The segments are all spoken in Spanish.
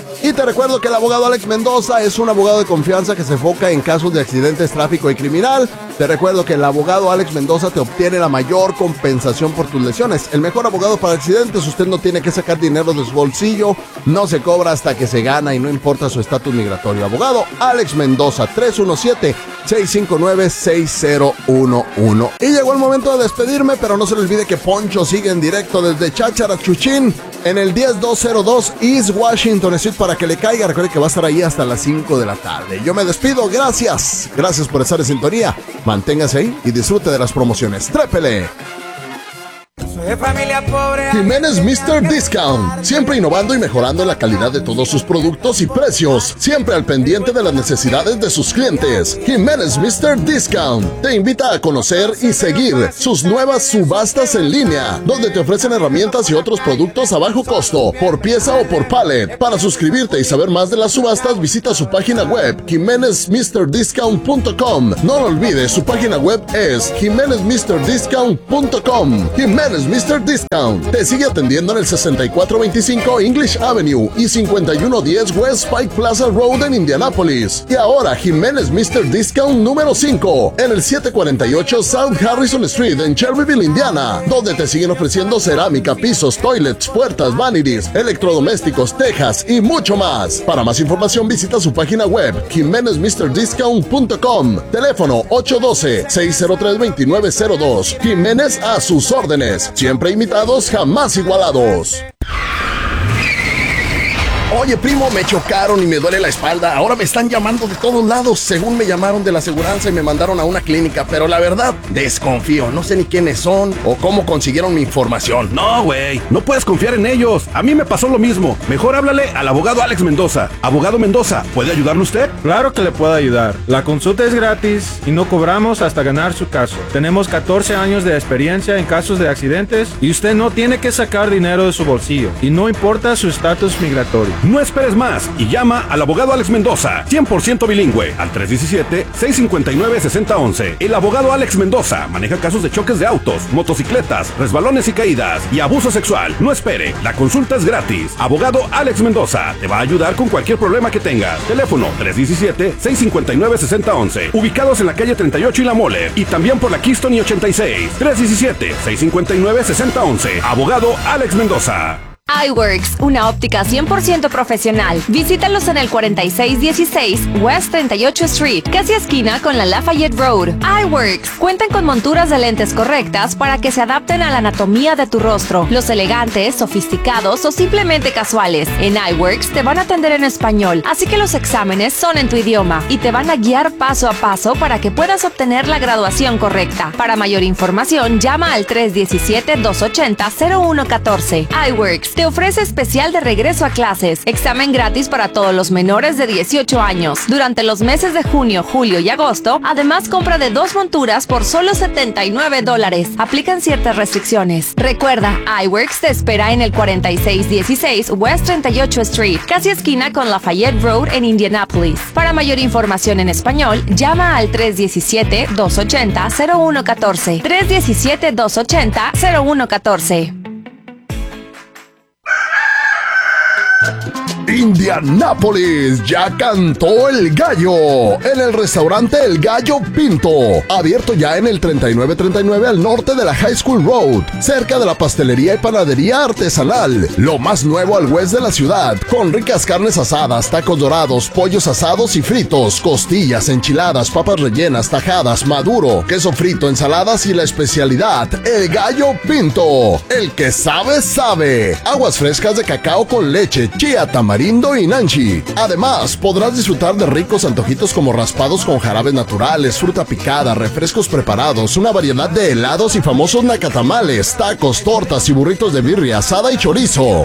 Y te recuerdo que el abogado Alex Mendoza es un abogado de confianza que se enfoca en casos de accidentes, tráfico y criminal. Te recuerdo que el abogado Alex Mendoza te obtiene la mayor compensación por tus lesiones. El mejor abogado para accidentes. Usted no tiene que sacar dinero de su bolsillo, no se cobra hasta que se gana y no importa su estatus migratorio. Abogado Alex Mendoza, 317-659-6011. Y llegó el momento de despedirme, pero no se le olvide que Poncho sigue en directo desde Cháchara, Chuchín, en el 10202 East Washington Street, para que le caiga. Recuerde que va a estar ahí hasta las 5 de la tarde. Yo me despido, gracias por estar en sintonía. Manténgase ahí y disfrute de las promociones. ¡Trépele! Jiménez Mr. Discount, siempre innovando y mejorando la calidad de todos sus productos y precios, siempre al pendiente de las necesidades de sus clientes. Jiménez Mr. Discount te invita a conocer y seguir sus nuevas subastas en línea, donde te ofrecen herramientas y otros productos a bajo costo, por pieza o por pallet. Para suscribirte y saber más de las subastas, visita su página web, jimenezmrdiscount.com. No lo olvides, su página web es jimenezmrdiscount.com. Jiménez Mr. Discount te sigue atendiendo en el 6425 English Avenue y 5110 West Pike Plaza Road en Indianápolis. Y ahora Jiménez Mr. Discount número 5 en el 748 South Harrison Street en Shelbyville, Indiana, donde te siguen ofreciendo cerámica, pisos, toilets, puertas, vanities, electrodomésticos, tejas y mucho más. Para más información visita su página web jimenezmrdiscount.com. Teléfono 812-603-2902. Jiménez a sus órdenes. Siempre imitados, jamás igualados. Oye, primo, me chocaron y me duele la espalda. Ahora me están llamando de todos lados. Según me llamaron de la aseguranza y me mandaron a una clínica, pero la verdad, desconfío. No sé ni quiénes son o cómo consiguieron mi información. No, güey, no puedes confiar en ellos. A mí me pasó lo mismo. Mejor háblale al abogado Alex Mendoza. Abogado Mendoza, ¿puede ayudarle usted? Claro que le puedo ayudar. La consulta es gratis y no cobramos hasta ganar su caso. Tenemos 14 años de experiencia en casos de accidentes y usted no tiene que sacar dinero de su bolsillo. Y no importa su estatus migratorio. No esperes más y llama al abogado Alex Mendoza, 100% bilingüe, al 317-659-6011. El abogado Alex Mendoza maneja casos de choques de autos, motocicletas, resbalones y caídas y abuso sexual. No espere, la consulta es gratis. Abogado Alex Mendoza te va a ayudar con cualquier problema que tengas. Teléfono 317-659-6011. Ubicados en la calle 38 y La Mole, y también por la Keystone y 86. 317-659-6011. Abogado Alex Mendoza. iWorks, una óptica 100% profesional. Visítalos en el 4616 West 38 Street, casi esquina con la Lafayette Road. iWorks cuentan con monturas de lentes correctas para que se adapten a la anatomía de tu rostro, los elegantes, sofisticados o simplemente casuales. En iWorks te van a atender en español, así que los exámenes son en tu idioma y te van a guiar paso a paso para que puedas obtener la graduación correcta. Para mayor información, llama al 317-280-0114. iWorks te ofrece especial de regreso a clases, examen gratis para todos los menores de 18 años. Durante los meses de junio, julio y agosto, además compra de 2 monturas por solo $79. Aplican ciertas restricciones. Recuerda, iWorks te espera en el 4616 West 38 Street, casi esquina con Lafayette Road en Indianapolis. Para mayor información en español, llama al 317-280-0114. 317-280-0114. Indianápolis, ya cantó el gallo en el restaurante El Gallo Pinto, abierto ya en el 3939 al norte de la High School Road, cerca de la pastelería y panadería artesanal, lo más nuevo al west de la ciudad, con ricas carnes asadas, tacos dorados, pollos asados y fritos, costillas, enchiladas, papas rellenas, tajadas, maduro, queso frito, ensaladas y la especialidad, El Gallo Pinto. El que sabe, sabe. Aguas frescas de cacao con leche, chía, tamarindo y nanchi. Además, podrás disfrutar de ricos antojitos como raspados con jarabes naturales, fruta picada, refrescos preparados, una variedad de helados y famosos nacatamales, tacos, tortas y burritos de birria, asada y chorizo.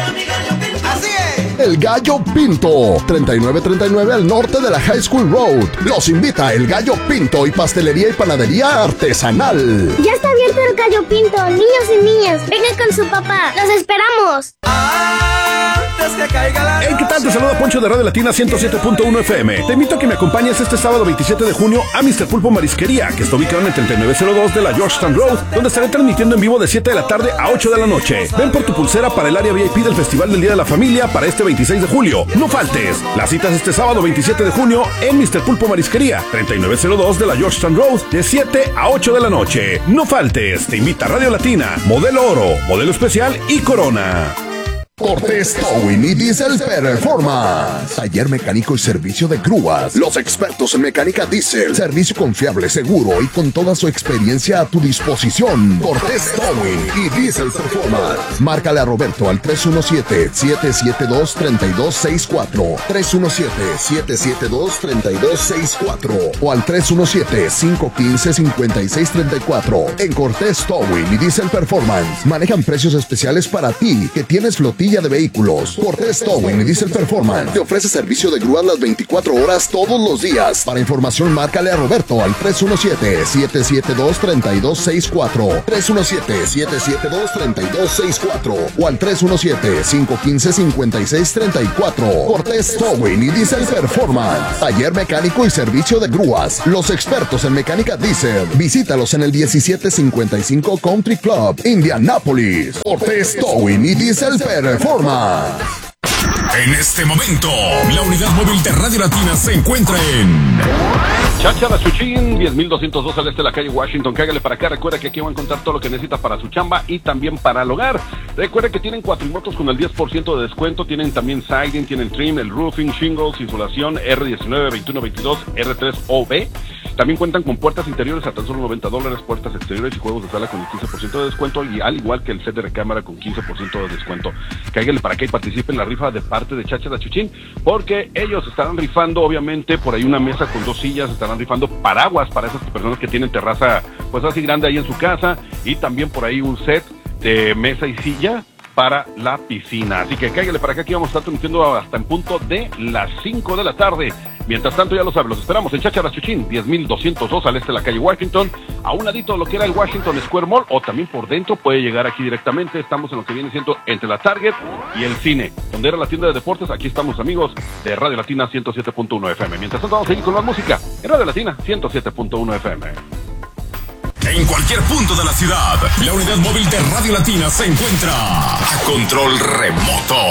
El Gallo Pinto, 3939 al norte de la High School Road. Los invita El Gallo Pinto y pastelería y panadería artesanal. Ya está abierto El Gallo Pinto, niños y niñas, vengan con su papá, los esperamos. ¿En qué tal? Te saluda Poncho de Radio Latina 107.1 FM. Te invito a que me acompañes este sábado 27 de junio a Mr. Pulpo Marisquería, que está ubicado en el 3902 de la Georgetown Road, donde estaré transmitiendo en vivo de 7 de la tarde a 8 de la noche. Ven por tu pulsera para el área VIP del Festival del Día de la Familia para este 26 de julio. No faltes. Las citas este sábado 27 de junio en Mr. Pulpo Marisquería, 3902 de la Georgetown Road, de 7 a 8 de la noche. No faltes. Te invita Radio Latina, Modelo Oro, Modelo Especial y Corona. Cortés Towing y Diesel Performance. Taller mecánico y servicio de grúas. Los expertos en mecánica diésel. Servicio confiable, seguro y con toda su experiencia a tu disposición. Cortés Towing y Diesel Performance. Márcale a Roberto al 317-772-3264. 317-772-3264 o al 317-515-5634. En Cortés Towing y Diesel Performance manejan precios especiales para ti que tienes flotilla de vehículos. Cortés Towing y Diesel Performance te ofrece servicio de grúas las 24 horas todos los días. Para información, márcale a Roberto al 317-772-3264, 317-772-3264 o al 317-515-5634. Cortés Towing y Diesel Performance, taller mecánico y servicio de grúas. Los expertos en mecánica diésel. Visítalos en el 1755 Country Club, Indianapolis. Cortés Towing y Diesel Performance. En este momento, la unidad móvil de Radio Latina se encuentra en Cháchara Chuchín, 10.202 al este de la calle Washington. Cágale para acá. Recuerda que aquí va a encontrar todo lo que necesita para su chamba y también para el hogar. Recuerda que tienen cuatrimotos con el 10% de descuento. Tienen también siding, tienen trim, el roofing, shingles, insulación, R19, 21, 22, R3OB. También cuentan con puertas interiores a tan solo $90, puertas exteriores y juegos de sala con el 15% de descuento, y al igual que el set de recámara con 15% de descuento. Cáigale para que participe en la rifa de parte de Cháchara Chuchín, porque ellos estarán rifando, obviamente, por ahí una mesa con 2 sillas, estarán rifando paraguas para esas personas que tienen terraza, pues así grande ahí en su casa, y también por ahí un set de mesa y silla para la piscina. Así que cáigale para acá, que vamos a estar transmitiendo hasta en punto de las 5 de la tarde. Mientras tanto, ya lo saben, los esperamos en Cháchara Chuchín, 10.202 al este de la calle Washington, a un ladito de lo que era el Washington Square Mall, o también por dentro puede llegar aquí directamente. Estamos en lo que viene siendo entre la Target y el cine, donde era la tienda de deportes. Aquí estamos, amigos de Radio Latina 107.1 FM. Mientras tanto, vamos a seguir con más música en Radio Latina 107.1 FM. En cualquier punto de la ciudad, la unidad móvil de Radio Latina se encuentra a control remoto.